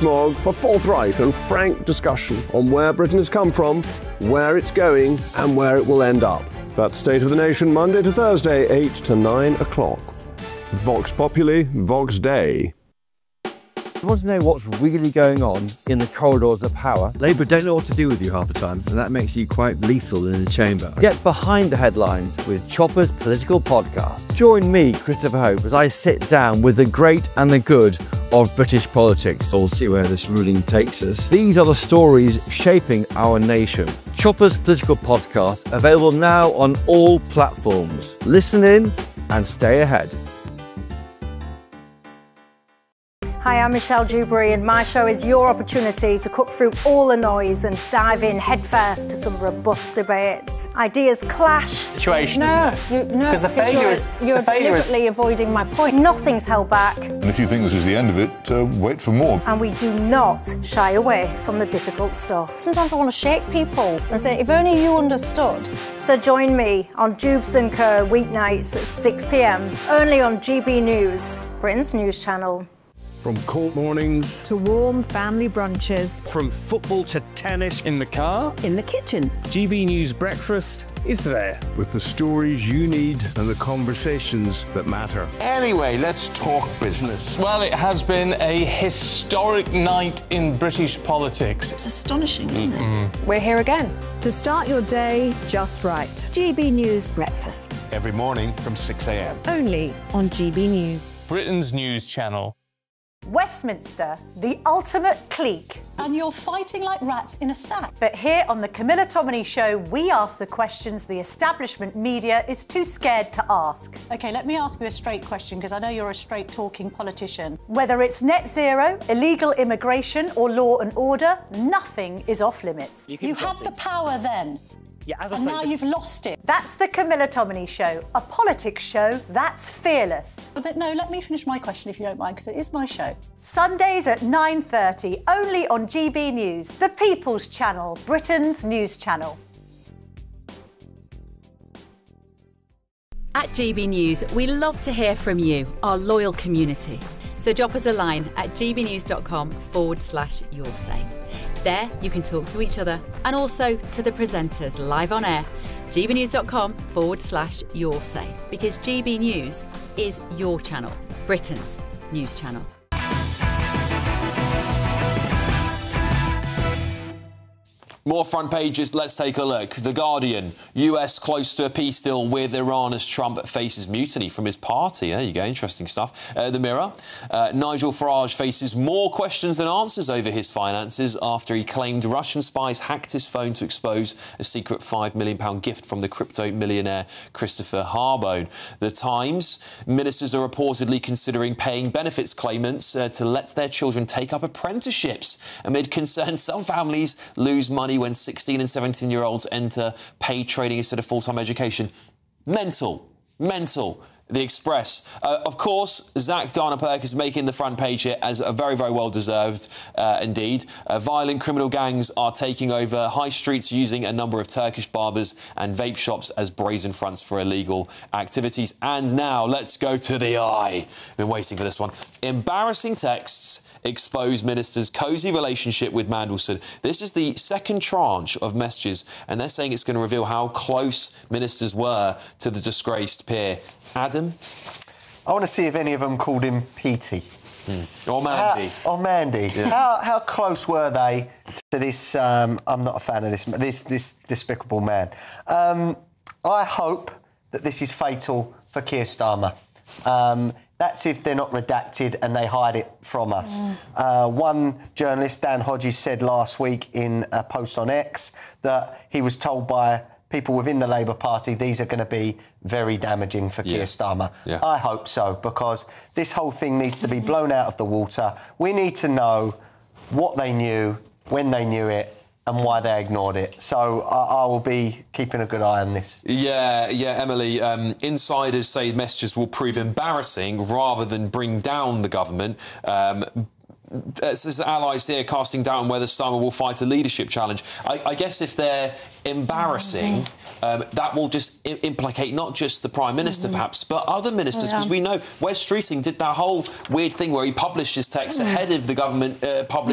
Rees-Mogg for forthright and frank discussion on where Britain has come from, where it's going and where it will end up. That's State of the Nation, Monday to Thursday, 8 to 9 o'clock. Vox Populi, Vox Dei. You want to know what's really going on in the corridors of power? Labour don't know what to do with you half the time, and that makes you quite lethal in the chamber. Get behind the headlines with Chopper's Political Podcast. Join me, Christopher Hope, as I sit down with the great and the good of British politics. We'll see where this ruling takes us. These are the stories shaping our nation. Chopper's Political Podcast, available now on all platforms. Listen in and stay ahead. Hi, I'm Michelle Dewberry, and my show is your opportunity to cut through all the noise and dive in headfirst to some robust debates. Ideas clash. Situation, isn't it? Because the failure is... You're deliberately avoiding my point. Nothing's held back. And if you think this is the end of it, wait for more. And we do not shy away from the difficult stuff. Sometimes I want to shake people and say, if only you understood. So join me on Jubes & Co. weeknights at 6 p.m, only on GB News, Britain's news channel. From court mornings to warm family brunches, from football to tennis, in the car, in the kitchen, GB News Breakfast is there. With the stories you need and the conversations that matter. Anyway, let's talk business. Well, it has been a historic night in British politics. It's astonishing, isn't it? We're here again to start your day just right. GB News Breakfast. Every morning from 6 a.m. Only on GB News. Britain's news channel. Westminster, the ultimate clique. And you're fighting like rats in a sack. But here on the Camilla Tominey Show, we ask the questions the establishment media is too scared to ask. OK, let me ask you a straight question, because I know you're a straight-talking politician. Whether it's net zero, illegal immigration or law and order, nothing is off limits. You had the power then. Yeah, as I and say, now you've lost it. That's the Camilla Tominey Show, a politics show that's fearless. But no, let me finish my question if you don't mind, because it is my show. Sundays at 9:30, only on GB News, the People's Channel, Britain's news channel. At GB News, we love to hear from you, our loyal community. So drop us a line at gbnews.com/your say. There, you can talk to each other and also to the presenters live on air. gbnews.com/your say, because GB News is your channel, Britain's news channel. More front pages, let's take a look. The Guardian, US close to a peace deal with Iran as Trump faces mutiny from his party. There you go, interesting stuff. The Mirror, Nigel Farage faces more questions than answers over his finances after he claimed Russian spies hacked his phone to expose a secret £5 million gift from the crypto millionaire Christopher Harbone. The Times, ministers are reportedly considering paying benefits claimants to let their children take up apprenticeships amid concerns some families lose money when 16 and 17-year-olds enter paid trading instead of full-time education. Mental. The Express. Of course, Zach Garner-Perk is making the front page here as a very, very well-deserved indeed. Violent criminal gangs are taking over high streets using a number of Turkish barbers and vape shops as brazen fronts for illegal activities. And now let's go to the Eye. Been waiting for this one. Embarrassing texts expose minister's cosy relationship with Mandelson. This is the second tranche of messages, and they're saying it's going to reveal how close ministers were to the disgraced peer. Adam? I want to see if any of them called him Petey. Or Mandy. Yeah. How close were they to this, I'm not a fan of this despicable man. I hope that this is fatal for Keir Starmer. That's if they're not redacted and they hide it from us. One journalist, Dan Hodges, said last week in a post on X that he was told by people within the Labour Party these are going to be very damaging for Keir Starmer. Yeah. I hope so, because this whole thing needs to be blown out of the water. We need to know what they knew, when they knew it, and why they ignored it. So I will be keeping a good eye on this. Yeah, Emily. Insiders say messages will prove embarrassing rather than bring down the government. There's allies here casting doubt on whether Starmer will fight a leadership challenge. I guess if they're embarrassing, that will just implicate not just the Prime Minister, perhaps, but other ministers, because we know Wes Streeting did that whole weird thing where he published his text ahead of the government publishing